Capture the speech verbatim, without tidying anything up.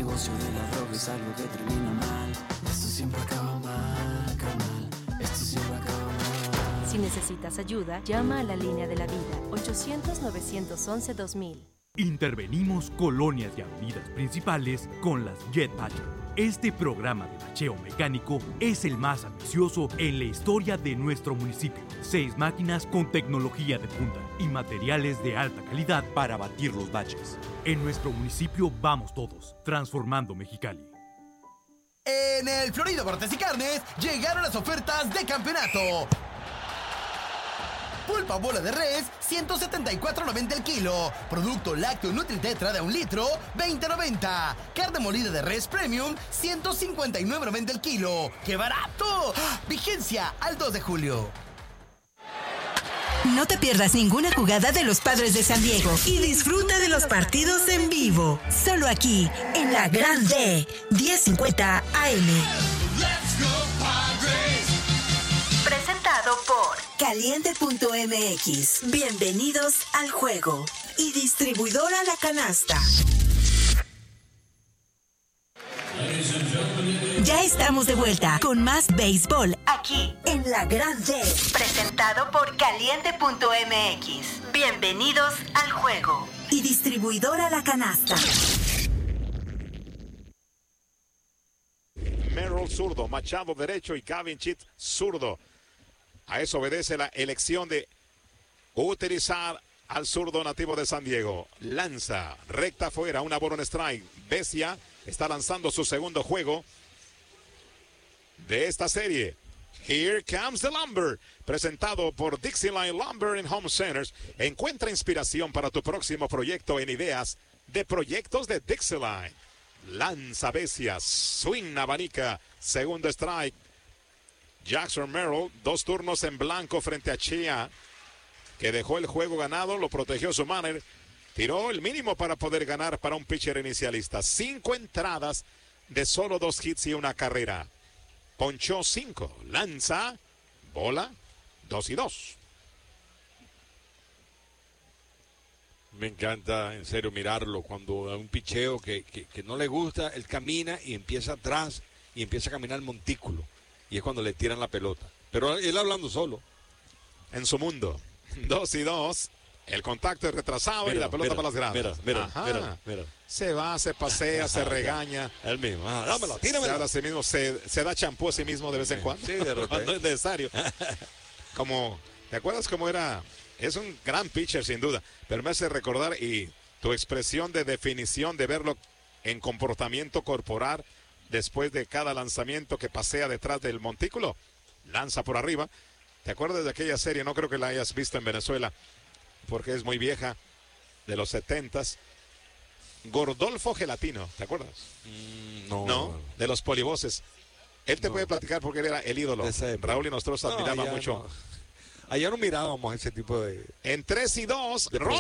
negocio de la droga es algo que termina mal. Esto siempre acaba mal, carnal. Esto siempre acaba mal. Si necesitas ayuda, llama a la línea de la vida, ochocientos, novecientos once, dos mil. Intervenimos colonias y avenidas principales con las Jet Patcher. Este programa de bacheo mecánico es el más ambicioso en la historia de nuestro municipio. Seis máquinas con tecnología de punta y materiales de alta calidad para batir los baches. En nuestro municipio vamos todos, transformando Mexicali. En el Florido Cortes y Carnes llegaron las ofertas de campeonato. Pulpa bola de res, ciento setenta y cuatro noventa el kilo. Producto lácteo Nutritetra de un litro, veinte noventa. Carne molida de res premium, ciento cincuenta y nueve noventa el kilo. ¡Qué barato! Vigencia al dos de julio. No te pierdas ninguna jugada de los Padres de San Diego y disfruta de los partidos en vivo. Solo aquí, en la Grande, diez cincuenta A M. Let's go, Padres. Presentado por Caliente punto M X. Bienvenidos al juego. Y distribuidora La Canasta. Ya estamos de vuelta con más béisbol aquí en La Grande. Presentado por Caliente punto M X. Bienvenidos al juego. Y distribuidora La Canasta. Merrill zurdo, Machado derecho y Gavin Chitt zurdo. A eso obedece la elección de utilizar al zurdo nativo de San Diego. Lanza, recta afuera, una bola en strike. Bestia está lanzando su segundo juego de esta serie. Here comes the lumber, presentado por Dixieline Lumber and Home Centers. Encuentra inspiración para tu próximo proyecto en ideas de proyectos de Dixieline. Lanza Bestia, swing abanica, segundo strike. Jackson Merrill, dos turnos en blanco frente a Chia, que dejó el juego ganado, lo protegió su manager, tiró el mínimo para poder ganar para un pitcher inicialista. Cinco entradas de solo dos hits y una carrera. Ponchó cinco, lanza, bola, dos y dos. Me encanta, en serio, mirarlo. Cuando a un picheo que, que, que no le gusta, él camina y empieza atrás y empieza a caminar el montículo. Y es cuando le tiran la pelota. Pero él hablando solo. En su mundo. Dos y dos. El contacto es retrasado mira, y la pelota mira, para las gradas. Mira, mira, mira, mira. Se va, se pasea, se regaña. Él mismo. Ah, dámela, tíramela. Se, a sí mismo, se, se da champú a sí mismo de vez en cuando. Sí, de repente. Cuando es necesario. Como, ¿te acuerdas cómo era? Es un gran pitcher sin duda. Pero me hace recordar y tu expresión de definición de verlo en comportamiento corporal después de cada lanzamiento que pasea detrás del montículo, lanza por arriba. ¿Te acuerdas de aquella serie? No creo que la hayas visto en Venezuela, porque es muy vieja, de los setentas. Gordolfo Gelatino, ¿te acuerdas? Mm, no, no. De los polivoces. Él te no. puede platicar porque él era el ídolo. Raúl y nosotros no, admiramos mucho. No. Ayer no mirábamos ese tipo de... En tres y dos,